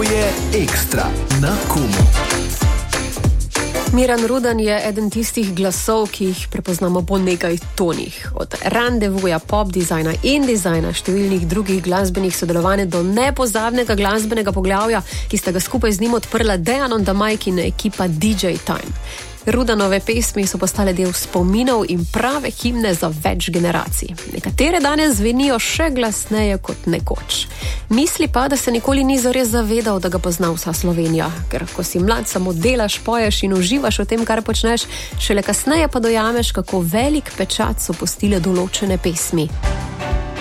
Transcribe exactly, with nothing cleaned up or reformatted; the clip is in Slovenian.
To je Ekstra na Kumu. Miran Rudan je eden tistih glasov, ki jih prepoznamo po nekaj tonih. Od randevuja, pop dizajna in dizajna številnih drugih glasbenih sodelovanj do nepozabnega glasbenega poglavja, ki sta ga skupaj z njim odprla Dejan on the Mic in ekipa D J Time. Rudanove pesmi so postale del spominov in prave himne za več generacij. Nekatere danes zvenijo še glasneje kot nekoč. Misli pa, da se nikoli ni zares zavedal, da ga pozna vsa Slovenija, ker ko si mlad, samo delaš, poješ in uživaš v tem, kar počneš, šele kasneje pa dojameš, kako velik pečat so pustile določene pesmi.